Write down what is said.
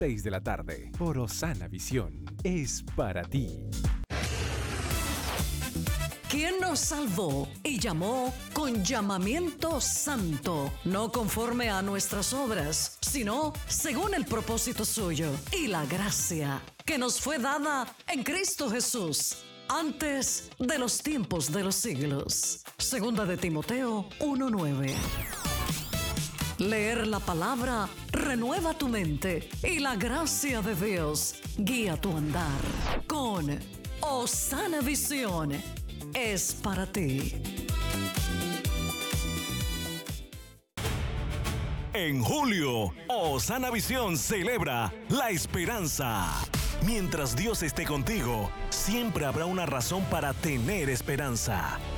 6 de la tarde por Osana Visión. Es para ti. ¿Quién nos salvó y llamó con llamamiento santo, no conforme a nuestras obras, sino según el propósito suyo y la gracia que nos fue dada en Cristo Jesús antes de los tiempos de los siglos? Segunda de Timoteo 1:9. Leer la palabra renueva tu mente y la gracia de Dios guía tu andar. Con Osana Visión es para ti. En julio, Osana Visión celebra la esperanza. Mientras Dios esté contigo, siempre habrá una razón para tener esperanza.